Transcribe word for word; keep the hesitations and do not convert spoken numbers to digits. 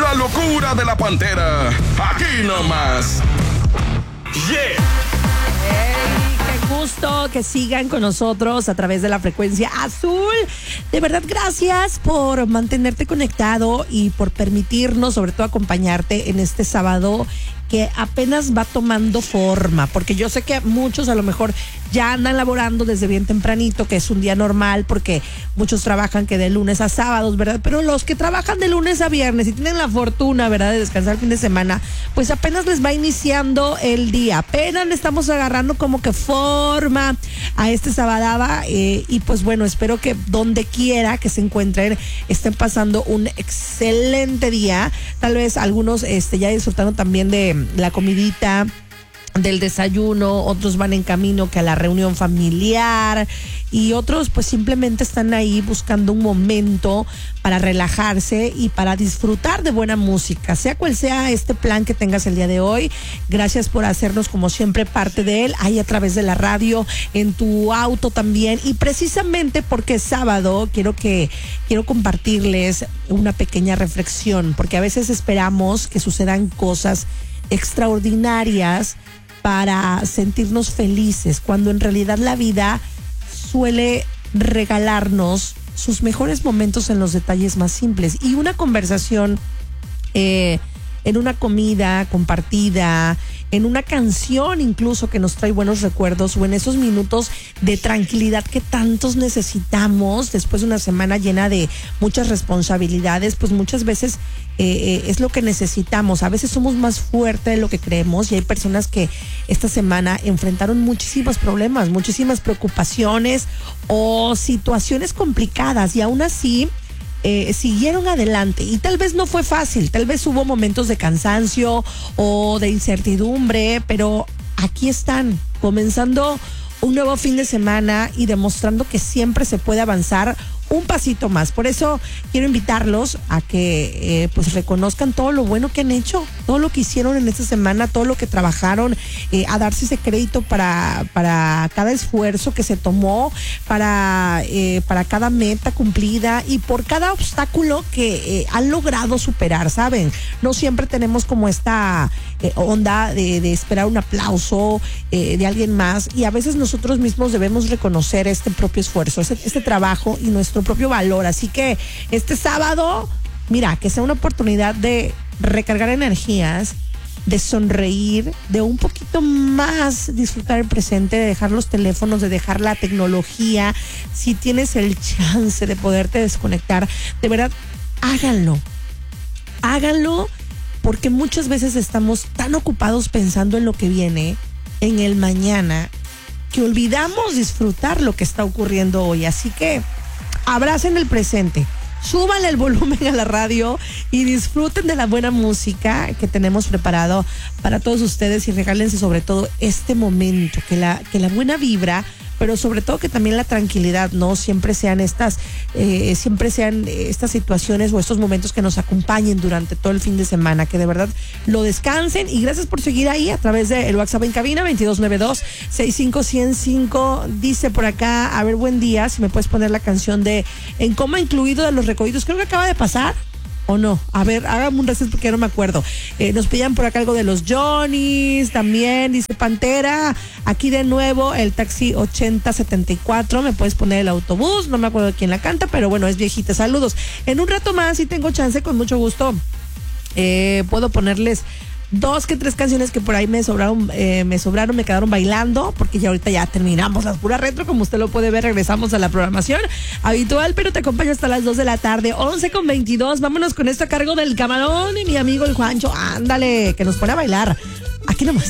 La locura de la Pantera, aquí nomás. Yeah. Hey, qué gusto que sigan con nosotros a través de la frecuencia azul. De verdad, gracias por mantenerte conectado y por permitirnos, sobre todo, acompañarte en este sábado que apenas va tomando forma, porque yo sé que muchos a lo mejor ya andan laborando desde bien tempranito, que es un día normal, porque muchos trabajan que de lunes a sábados, ¿verdad? Pero los que trabajan de lunes a viernes y tienen la fortuna, ¿verdad?, de descansar el fin de semana, pues apenas les va iniciando el día, apenas le estamos agarrando como que forma a este sabadaba, eh, y pues bueno, espero que donde quiera que se encuentren estén pasando un excelente día, tal vez algunos este, ya disfrutando también de la comidita, del desayuno, otros van en camino que a la reunión familiar y otros pues simplemente están ahí buscando un momento para relajarse y para disfrutar de buena música, sea cual sea este plan que tengas el día de hoy. Gracias por hacernos como siempre parte de él, ahí a través de la radio, en tu auto también, y precisamente porque es sábado quiero que quiero compartirles una pequeña reflexión, porque a veces esperamos que sucedan cosas extraordinarias para sentirnos felices, cuando en realidad la vida suele regalarnos sus mejores momentos en los detalles más simples. Y una conversación eh, en una comida compartida, en una canción incluso que nos trae buenos recuerdos, o en esos minutos de tranquilidad que tantos necesitamos después de una semana llena de muchas responsabilidades, pues muchas veces eh, eh, es lo que necesitamos. A veces somos más fuertes de lo que creemos, y hay personas que esta semana enfrentaron muchísimos problemas, muchísimas preocupaciones o situaciones complicadas, y aún así Eh, siguieron adelante, y tal vez no fue fácil, tal vez hubo momentos de cansancio o de incertidumbre, pero aquí están, comenzando un nuevo fin de semana y demostrando que siempre se puede avanzar un pasito más. Por eso quiero invitarlos a que eh, pues reconozcan todo lo bueno que han hecho, todo lo que hicieron en esta semana, todo lo que trabajaron, eh, a darse ese crédito para, para cada esfuerzo que se tomó, para, eh, para cada meta cumplida y por cada obstáculo que eh, han logrado superar, ¿saben? No siempre tenemos como esta eh, onda de, de esperar un aplauso eh, de alguien más, y a veces nosotros mismos debemos reconocer este propio esfuerzo, este, este trabajo y nuestro propio valor. Así que este sábado, mira, que sea una oportunidad de recargar energías, de sonreír, de un poquito más disfrutar el presente, de dejar los teléfonos, de dejar la tecnología. Si tienes el chance de poderte desconectar, de verdad, háganlo. Háganlo, porque muchas veces estamos tan ocupados pensando en lo que viene, en el mañana, que olvidamos disfrutar lo que está ocurriendo hoy. Así que abracen el presente, súbanle el volumen a la radio y disfruten de la buena música que tenemos preparado para todos ustedes, y regálense sobre todo este momento, que la, que la buena vibra, pero sobre todo que también la tranquilidad, no siempre sean estas, eh, siempre sean estas situaciones o estos momentos que nos acompañen durante todo el fin de semana, que de verdad lo descansen. Y gracias por seguir ahí a través del WhatsApp en cabina veintidós noventa y dos, sesenta y cinco ciento cinco. Dice por acá, a ver, buen día, si me puedes poner la canción de En Coma Incluido de Los Recoditos, creo que acaba de pasar. ¿O no? A ver, hágame un reset porque ya no me acuerdo. Eh, nos pedían por acá algo de los Johnnies también, dice Pantera. Aquí de nuevo el taxi ochenta setenta y cuatro. Me puedes poner el autobús, no me acuerdo quién la canta, pero bueno, es viejita. Saludos. En un rato más, si tengo chance, con mucho gusto, eh, puedo ponerles dos que tres canciones que por ahí me sobraron, eh, me sobraron, me quedaron bailando, porque ya ahorita ya terminamos las puras retro, como usted lo puede ver, regresamos a la programación habitual, pero te acompaño hasta las dos de la tarde, once con veintidós. Vámonos con esto a cargo del Camarón y mi amigo el Juancho. Ándale, que nos pone a bailar. Aquí nomás.